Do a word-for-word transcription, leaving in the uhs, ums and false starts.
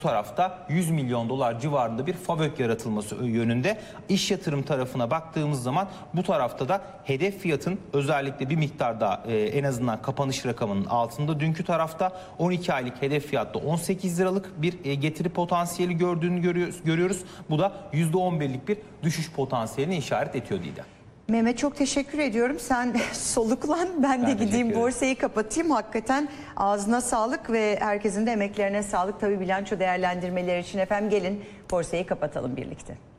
tarafta yüz milyon dolar civarında bir FAVÖK yaratılması yönünde. İş yatırım tarafına baktığımız zaman bu tarafta da hedef fiyatın özellikle bir miktar daha e, en azından kapanış rakamının altında. Dünkü tarafta on iki aylık hedef fiyatta on sekiz liralık bir e, getiri potansiyeli gördüğünü görüyoruz. görüyoruz. Bu da yüzde on birlik bir düşüş potansiyelini işaret ediyor Didem. Mehmet, çok teşekkür ediyorum. Sen soluklan, ben, ben de gideyim borsayı kapatayım. Hakikaten ağzına sağlık ve herkesin de emeklerine sağlık. Tabii bilanço değerlendirmeleri için efendim gelin borsayı kapatalım birlikte.